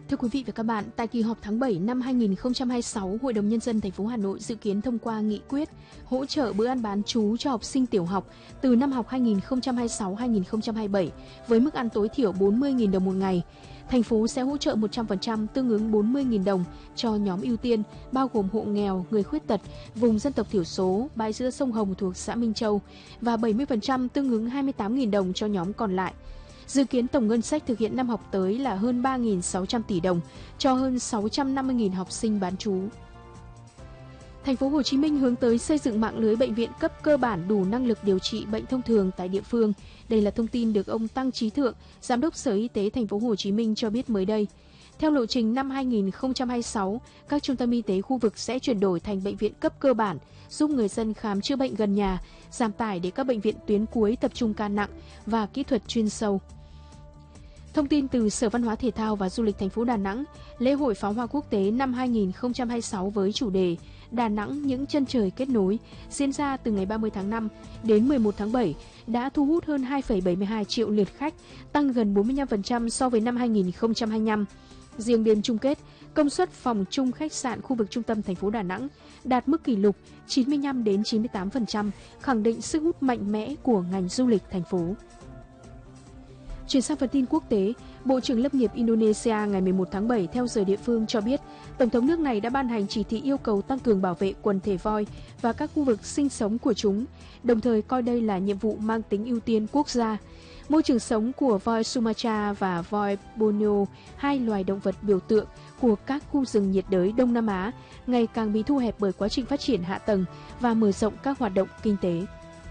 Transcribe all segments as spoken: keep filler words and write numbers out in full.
Thưa quý vị và các bạn, tại kỳ họp tháng bảy năm hai nghìn không trăm hai mươi sáu, Hội đồng Nhân dân thành phố Hà Nội dự kiến thông qua nghị quyết hỗ trợ bữa ăn bán trú cho học sinh tiểu học từ năm học hai nghìn không trăm hai mươi sáu hai nghìn không trăm hai mươi bảy với mức ăn tối thiểu bốn mươi nghìn đồng một ngày. Thành phố sẽ hỗ trợ một trăm phần trăm tương ứng bốn mươi nghìn đồng cho nhóm ưu tiên, bao gồm hộ nghèo, người khuyết tật, vùng dân tộc thiểu số, bãi giữa sông Hồng thuộc xã Minh Châu và bảy mươi phần trăm tương ứng hai mươi tám nghìn đồng cho nhóm còn lại. Dự kiến tổng ngân sách thực hiện năm học tới là hơn ba nghìn sáu trăm tỷ đồng cho hơn sáu trăm năm mươi nghìn học sinh bán trú. Thành phố Hồ Chí Minh hướng tới xây dựng mạng lưới bệnh viện cấp cơ bản đủ năng lực điều trị bệnh thông thường tại địa phương. Đây là thông tin được ông Tăng Chí Thượng, Giám đốc Sở Y tế Thành phố Hồ Chí Minh cho biết mới đây. Theo lộ trình năm hai nghìn không trăm hai mươi sáu, các trung tâm y tế khu vực sẽ chuyển đổi thành bệnh viện cấp cơ bản, giúp người dân khám chữa bệnh gần nhà, giảm tải để các bệnh viện tuyến cuối tập trung ca nặng và kỹ thuật chuyên sâu. Thông tin từ Sở Văn hóa Thể thao và Du lịch thành phố Đà Nẵng, lễ hội pháo hoa quốc tế năm hai nghìn không trăm hai mươi sáu với chủ đề Đà Nẵng những chân trời kết nối diễn ra từ ngày ba mươi tháng năm đến mười một tháng bảy đã thu hút hơn hai phẩy bảy mươi hai triệu lượt khách, tăng gần bốn mươi lăm phần trăm so với năm hai nghìn không trăm hai mươi lăm. Riêng đêm chung kết, công suất phòng chung khách sạn khu vực trung tâm thành phố Đà Nẵng đạt mức kỷ lục chín mươi lăm đến chín mươi tám phần trăm, khẳng định sức hút mạnh mẽ của ngành du lịch thành phố. Chuyển sang phần tin quốc tế, Bộ trưởng Lâm nghiệp Indonesia ngày mười một tháng bảy theo giờ địa phương cho biết, Tổng thống nước này đã ban hành chỉ thị yêu cầu tăng cường bảo vệ quần thể voi và các khu vực sinh sống của chúng, đồng thời coi đây là nhiệm vụ mang tính ưu tiên quốc gia. Môi trường sống của voi Sumatra và voi Borneo, hai loài động vật biểu tượng của các khu rừng nhiệt đới Đông Nam Á, ngày càng bị thu hẹp bởi quá trình phát triển hạ tầng và mở rộng các hoạt động kinh tế.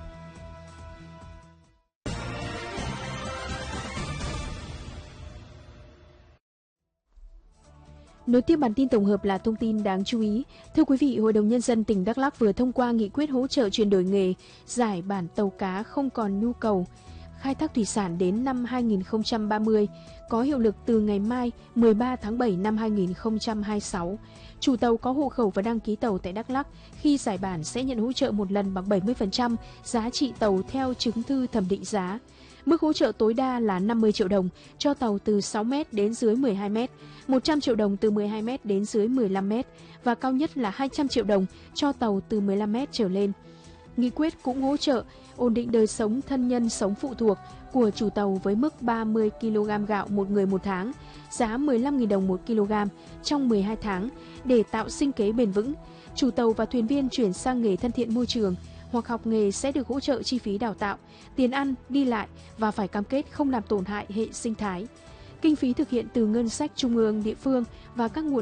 Nối tiếp bản tin tổng hợp là thông tin đáng chú ý. Thưa quý vị, Hội đồng Nhân dân tỉnh Đắk Lắk vừa thông qua nghị quyết hỗ trợ chuyển đổi nghề, giải bản tàu cá không còn nhu cầu khai thác thủy sản đến năm hai nghìn không trăm ba mươi, có hiệu lực từ ngày mai mười ba tháng bảy năm hai nghìn không trăm hai mươi sáu. Chủ tàu có hộ khẩu và đăng ký tàu tại Đắk Lắk khi giải bản sẽ nhận hỗ trợ một lần bằng bảy mươi phần trăm giá trị tàu theo chứng thư thẩm định giá. Mức hỗ trợ tối đa là năm mươi triệu đồng cho tàu từ sáu mét đến dưới mười hai mét, một trăm triệu đồng từ mười hai mét đến dưới mười lăm mét và cao nhất là hai trăm triệu đồng cho tàu từ mười lăm mét trở lên. Nghị quyết cũng hỗ trợ ổn định đời sống thân nhân sống phụ thuộc của chủ tàu với mức ba mươi ki lô gam gạo một người một tháng, giá mười lăm nghìn đồng một kg trong mười hai tháng để tạo sinh kế bền vững. Chủ tàu và thuyền viên chuyển sang nghề thân thiện môi trường hoặc học nghề sẽ được hỗ trợ chi phí đào tạo, tiền ăn, đi lại và phải cam kết không làm tổn hại hệ sinh thái. Kinh phí thực hiện từ ngân sách trung ương, địa phương và các nguồn